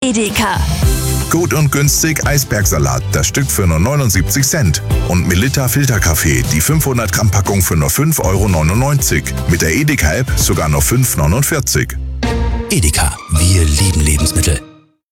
Edeka. Gut und günstig Eisbergsalat, das Stück für nur 79 Cent. Und Melitta Filterkaffee, die 500 Gramm Packung für nur 5,99 €. Mit der Edeka-App sogar nur 5,49 €. Edeka, wir lieben Lebensmittel.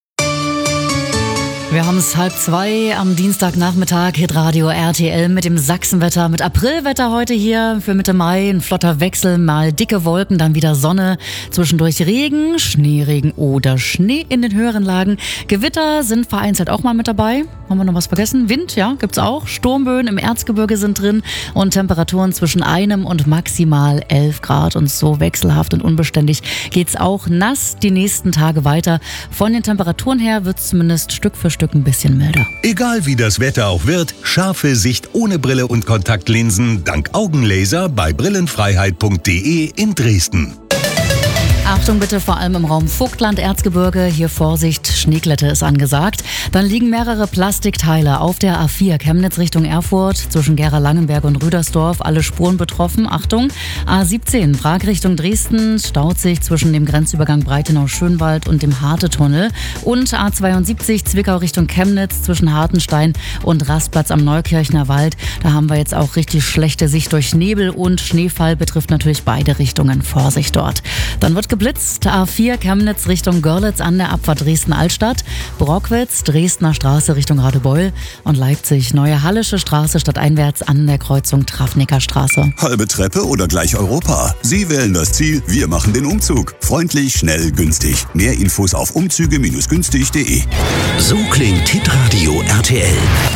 Wir haben es 1:30 am Dienstagnachmittag, Hitradio RTL mit dem Sachsenwetter, mit Aprilwetter heute hier für Mitte Mai. Ein flotter Wechsel, mal dicke Wolken, dann wieder Sonne, zwischendurch Regen, Schneeregen oder Schnee in den höheren Lagen. Gewitter sind vereinzelt auch mal mit dabei. Haben wir noch was vergessen? Wind, ja, gibt's auch. Sturmböen im Erzgebirge sind drin und Temperaturen zwischen 1 und maximal 11 Grad. Und so wechselhaft und unbeständig geht's auch nass die nächsten Tage weiter. Von den Temperaturen her wird's zumindest Stück für Stück ein bisschen milder. Egal wie das Wetter auch wird, scharfe Sicht ohne Brille und Kontaktlinsen dank Augenlaser bei brillenfreiheit.de in Dresden. Achtung bitte, vor allem im Raum Vogtland, Erzgebirge, hier Vorsicht, Schneeglätte ist angesagt. Dann liegen mehrere Plastikteile auf der A4 Chemnitz Richtung Erfurt, zwischen Gera-Langenberg und Rüdersdorf, alle Spuren betroffen. Achtung, A17 Prag Richtung Dresden, staut sich zwischen dem Grenzübergang Breitenau-Schönwald und dem Harte-Tunnel. Und A72 Zwickau Richtung Chemnitz, zwischen Hartenstein und Rastplatz am Neukirchner Wald. Da haben wir jetzt auch richtig schlechte Sicht durch Nebel und Schneefall, betrifft natürlich beide Richtungen. Vorsicht dort. Dann wird geblitzt, A4 Chemnitz Richtung Görlitz an der Abfahrt Dresden-Altstadt, Brockwitz, Dresdner Straße Richtung Radebeul und Leipzig, Neue Hallische Straße stadteinwärts an der Kreuzung Trafnicker Straße. Halbe Treppe oder gleich Europa? Sie wählen das Ziel, wir machen den Umzug. Freundlich, schnell, günstig. Mehr Infos auf umzüge-günstig.de. So klingt Hitradio RTL.